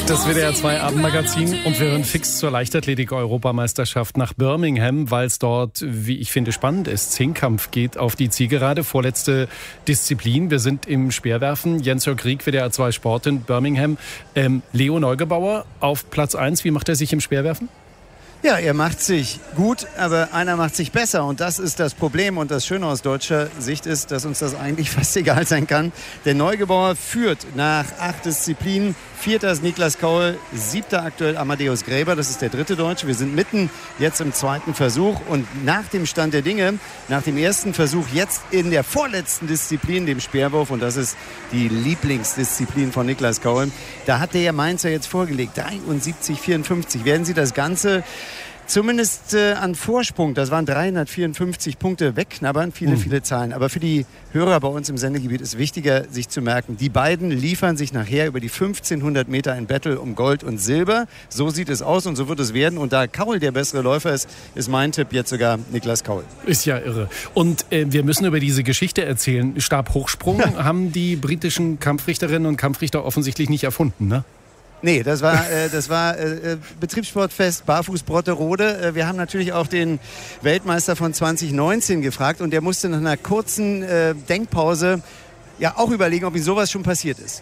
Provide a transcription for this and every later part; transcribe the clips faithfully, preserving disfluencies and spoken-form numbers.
Das W D R zwei Abendmagazin und wir hören fix zur Leichtathletik-Europameisterschaft nach Birmingham, weil es dort, wie ich finde, spannend ist. Zehnkampf geht auf die Zielgerade, vorletzte Disziplin. Wir sind im Speerwerfen. Jens-Jörg Rieck, W D R zwei Sport in Birmingham. Ähm, Leo Neugebauer auf Platz eins. Wie macht er sich im Speerwerfen? Ja, er macht sich gut, aber einer macht sich besser. Und das ist das Problem. Und das Schöne aus deutscher Sicht ist, dass uns das eigentlich fast egal sein kann. Der Neugebauer führt nach acht Disziplinen. Vierter ist Niklas Kaul, siebter aktuell Amadeus Gräber. Das ist der dritte Deutsche. Wir sind mitten jetzt im zweiten Versuch. Und nach dem Stand der Dinge, nach dem ersten Versuch, jetzt in der vorletzten Disziplin, dem Speerwurf, und das ist die Lieblingsdisziplin von Niklas Kaul, da hat der Mainzer jetzt vorgelegt. dreiundsiebzig vierundfünfzig. Werden Sie das Ganze zumindest äh, an Vorsprung, das waren dreihundertvierundfünfzig Punkte, wegknabbern, viele, mhm. viele Zahlen. Aber für die Hörer bei uns im Sendegebiet ist wichtiger, sich zu merken, die beiden liefern sich nachher über die fünfzehnhundert Meter in Battle um Gold und Silber. So sieht es aus und so wird es werden. Und da Kaul der bessere Läufer ist, ist mein Tipp jetzt sogar Niklas Kaul. Ist ja irre. Und äh, wir müssen über diese Geschichte erzählen. Stabhochsprung haben die britischen Kampfrichterinnen und Kampfrichter offensichtlich nicht erfunden, ne? Nee, das war, äh, das war äh, Betriebssportfest Barfuß Brotterode. Äh, wir haben natürlich auch den Weltmeister von zwanzig neunzehn gefragt und der musste nach einer kurzen äh, Denkpause ja auch überlegen, ob ihm sowas schon passiert ist.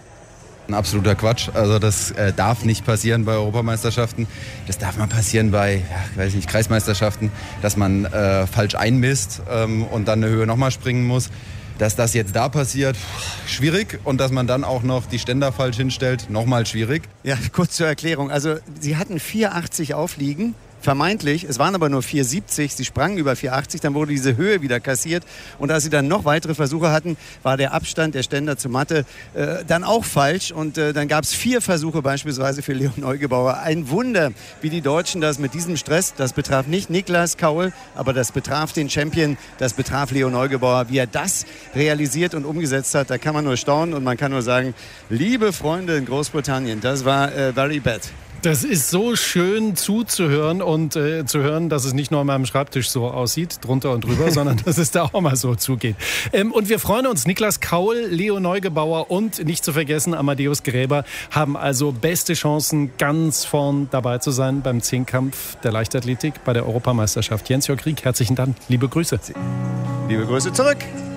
Ein absoluter Quatsch. Also das äh, darf nicht passieren bei Europameisterschaften. Das darf mal passieren bei, ja, ich weiß nicht, Kreismeisterschaften, dass man äh, falsch einmisst ähm, und dann eine Höhe nochmal springen muss. Dass das jetzt da passiert, schwierig. Und dass man dann auch noch die Ständer falsch hinstellt, nochmal schwierig. Ja, kurz zur Erklärung. Also sie hatten vier achtzig aufliegen, vermeintlich. Es waren aber nur vier siebzig. Sie sprangen über vier achtzig, dann wurde diese Höhe wieder kassiert. Und als sie dann noch weitere Versuche hatten, war der Abstand der Ständer zur Matte äh, dann auch falsch. Und äh, dann gab es vier Versuche beispielsweise für Leo Neugebauer. Ein Wunder, wie die Deutschen das mit diesem Stress, das betraf nicht Niklas Kaul, aber das betraf den Champion, das betraf Leo Neugebauer. Wie er das realisiert und umgesetzt hat, da kann man nur staunen und man kann nur sagen, liebe Freunde in Großbritannien, das war äh, very bad. Das ist so schön zuzuhören und äh, zu hören, dass es nicht nur an meinem Schreibtisch so aussieht, drunter und drüber, sondern dass es da auch mal so zugeht. Ähm, und wir freuen uns, Niklas Kaul, Leo Neugebauer und nicht zu vergessen Amadeus Gräber haben also beste Chancen, ganz vorn dabei zu sein beim Zehnkampf der Leichtathletik bei der Europameisterschaft. Jens-Jörg Rieck, herzlichen Dank, liebe Grüße. Liebe Grüße zurück.